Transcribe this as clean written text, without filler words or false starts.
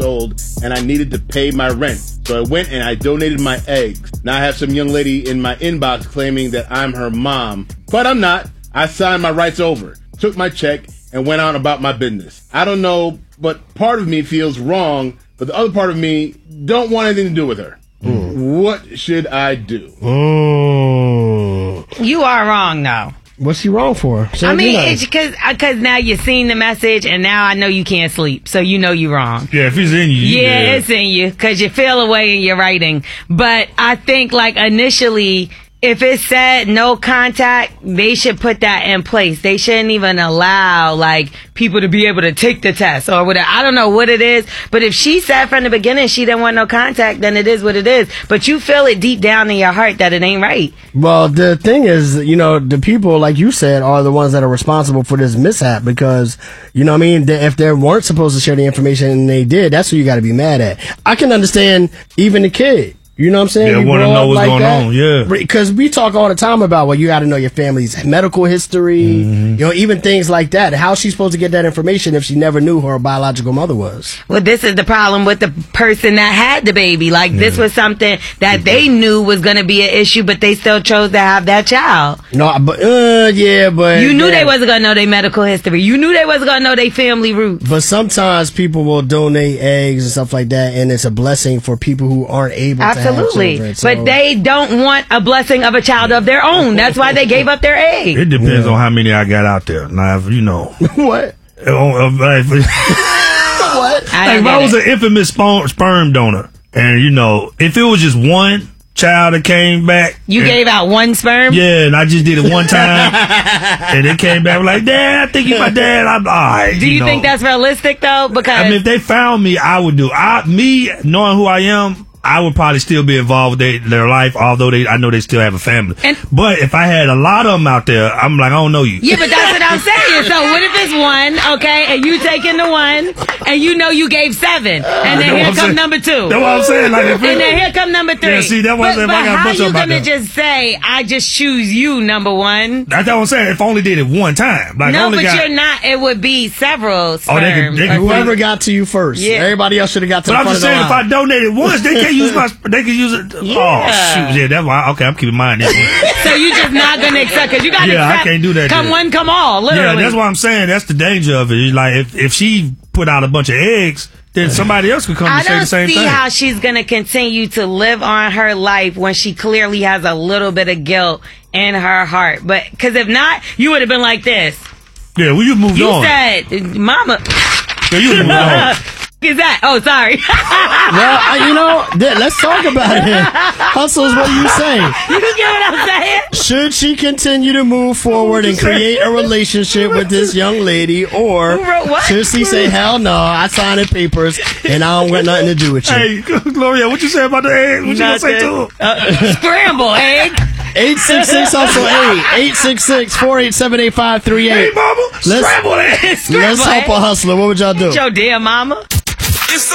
old and I needed to pay my rent. So I went and I donated my eggs. Now I have some young lady in my inbox claiming that I'm her mom, but I'm not. I signed my rights over, took my check, and went on about my business. I don't know, but part of me feels wrong, but the other part of me don't want anything to do with her. What should I do? You are wrong, though. What's she wrong for? I mean, it's because now you've seen the message, and now I know you can't sleep, so you know you're wrong. Yeah, if it's in you. Yeah, it's in you, because you feel away in your writing. But I think, like, initially, if it said no contact, they should put that in place. They shouldn't even allow, like, people to be able to take the test or whatever. I don't know what it is, but if she said from the beginning she didn't want no contact, then it is what it is. But you feel it deep down in your heart that it ain't right. Well, the thing is, you know, the people, like you said, are the ones that are responsible for this mishap because, you know what I mean, if they weren't supposed to share the information and they did, that's who you got to be mad at. I can understand even the kid. You know what I'm saying? Yeah, want to know what's going on, yeah. Because we talk all the time about, well, you got to know your family's medical history, you know, even things like that. How's she supposed to get that information if she never knew who her biological mother was? Well, this is the problem with the person that had the baby. Like, this was something that they knew was going to be an issue, but they still chose to have that child. No, but, but... You knew they wasn't going to know their medical history. You knew they wasn't going to know their family roots. But sometimes people will donate eggs and stuff like that, and it's a blessing for people who aren't able to have children, so. But they don't want a blessing of a child of their own. That's why they gave up their egg. It depends on how many I got out there. Now, if, you know. What? What? Like, if I was an infamous sperm donor, and, you know, if it was just one child that came back. You gave out one sperm? Yeah, and I just did it one time. And it came back like, Dad, I think you're my dad. I'm all right. Do you think that's realistic, though? Because I mean, if they found me, I would do. Me, knowing who I am, I would probably still be involved with their life, although I know they still have a family. But if I had a lot of them out there, I'm like, I don't know you. Yeah, but that's what I'm saying. So what if it's one, okay, and you taking the one, and you know you gave 7, and then here come number 2. That's what I'm saying. Like, and then here come number 3. Yeah, see, that's what I'm saying. But how you gonna just say, I just choose you, number 1? That's what I'm saying. If I only did it one time. Like, no, but you're not. It would be several sperms. Whoever got to you first. Yeah. Everybody else should have got to the front of the line. But I'm just saying, if I donated once, they can't use they can use it. Yeah. Oh, shoot. Yeah, that's why. Okay, I'm keeping mine. So you just not going to accept, because you got to accept. I can't do that. Come one, come all, literally. Yeah, that's what I'm saying. That's the danger of it. It's like, if she put out a bunch of eggs, then somebody else could come and say the same thing. I don't see how she's going to continue to live on her life when she clearly has a little bit of guilt in her heart. But, because if not, you would have been like this. Yeah, well, you moved on. You said, Mama. Yeah, you moved on. Is that? Oh, sorry. Well, you know, let's talk about it. Hustles, what do you say? You get what I'm saying? Should she continue to move forward and create a relationship with this young lady, or should she say, hell no, I signed the papers and I don't want nothing to do with you? Hey, Gloria, what you say about the egg? What you gonna say to him? Scramble egg. 866-HUSTLE 8-866-487-8538. Hey, mama, scramble egg. Let's help a hustler. What would y'all do? Your dear mama.